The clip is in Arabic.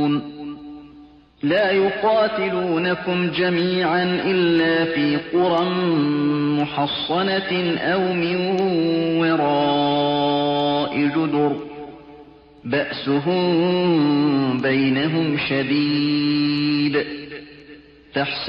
لا يقاتلونكم جميعا إلا في قرى محصنة أو من وراء جدر بأسهم بينهم شديد